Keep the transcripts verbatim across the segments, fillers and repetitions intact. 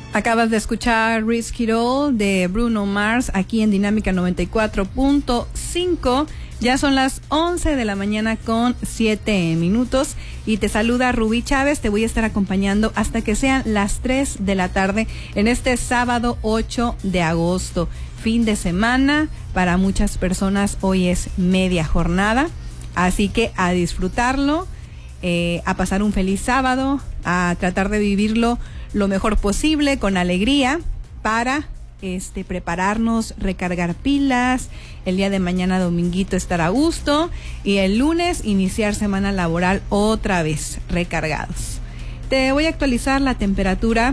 Acabas de escuchar Risk It All de Bruno Mars aquí en Dinámica noventa y cuatro punto cinco. Ya son las once de la mañana con siete minutos y te saluda Rubí Chávez. Te voy a estar acompañando hasta que sean las tres de la tarde en este sábado ocho de agosto. Fin de semana, para muchas personas hoy es media jornada, así que a disfrutarlo, eh, a pasar un feliz sábado, a tratar de vivirlo lo mejor posible, con alegría, para este prepararnos, recargar pilas, el día de mañana dominguito estar a gusto y el lunes iniciar semana laboral otra vez recargados. Te voy a actualizar la temperatura.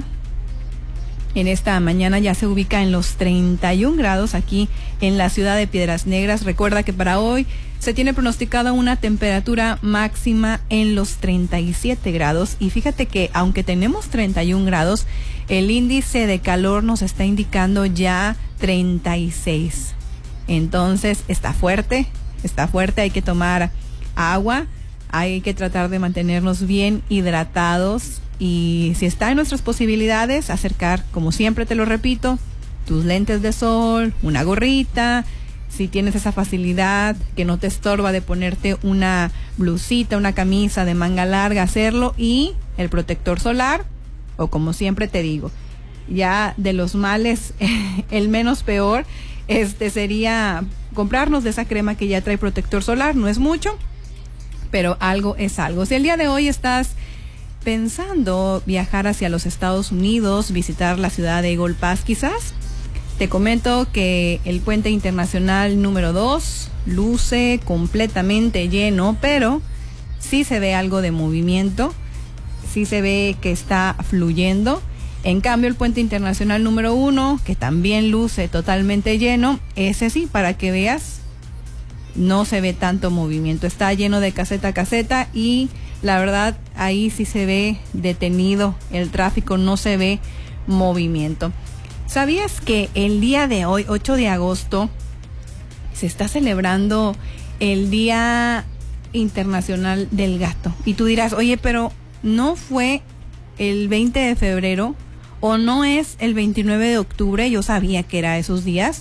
En esta mañana ya se ubica en los treinta y un grados aquí en la ciudad de Piedras Negras. Recuerda que para hoy se tiene pronosticada una temperatura máxima en los treinta y siete grados. Y fíjate que aunque tenemos treinta y un grados, el índice de calor nos está indicando ya treinta y seis. Entonces está fuerte, está fuerte. Hay que tomar agua, hay que tratar de mantenernos bien hidratados. Y si está en nuestras posibilidades, acercar, como siempre te lo repito, tus lentes de sol, una gorrita. Si tienes esa facilidad que no te estorba de ponerte una blusita, una camisa de manga larga, hacerlo. Y el protector solar, o como siempre te digo, ya de los males, el menos peor, este sería comprarnos de esa crema que ya trae protector solar. No es mucho, pero algo es algo. Si el día de hoy estás pensando viajar hacia los Estados Unidos, visitar la ciudad de Eagle Pass quizás, te comento que el puente internacional número dos luce completamente lleno, pero sí se ve algo de movimiento, sí se ve que está fluyendo. En cambio, el puente internacional número uno, que también luce totalmente lleno, ese sí, para que veas, no se ve tanto movimiento. Está lleno de caseta a caseta y la verdad ahí sí se ve detenido el tráfico, no se ve movimiento. ¿Sabías que el día de hoy, ocho de agosto, se está celebrando el Día Internacional del Gato? Y tú dirás, oye, pero ¿no fue el veinte de febrero o no es el veintinueve de octubre? Yo sabía que era esos días.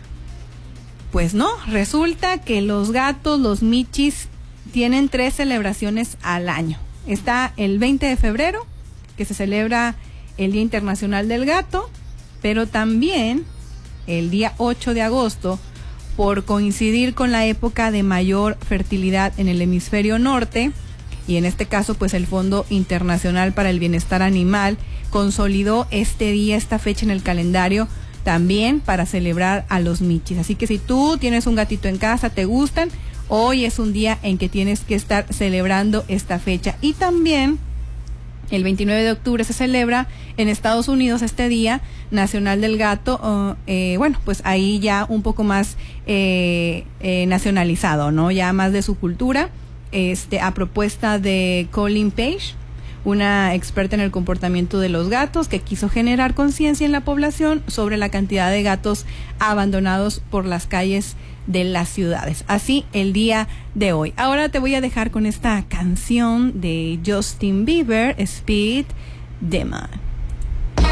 Pues no, resulta que los gatos, los michis, tienen tres celebraciones al año. Está el veinte de febrero, que se celebra el Día Internacional del Gato, pero también el día ocho de agosto, por coincidir con la época de mayor fertilidad en el hemisferio norte, y en este caso pues el Fondo Internacional para el Bienestar Animal consolidó este día, esta fecha en el calendario, también para celebrar a los michis. Así que si tú tienes un gatito en casa, te gustan, hoy es un día en que tienes que estar celebrando esta fecha. Y también el veintinueve de octubre se celebra en Estados Unidos este Día Nacional del Gato. Uh, eh, bueno, pues ahí ya un poco más eh, eh, nacionalizado, ¿no? Ya más de su cultura, este, a propuesta de Colin Page, una experta en el comportamiento de los gatos, que quiso generar conciencia en la población sobre la cantidad de gatos abandonados por las calles de las ciudades. Así el día de hoy. Ahora te voy a dejar con esta canción de Justin Bieber, Speed Demon.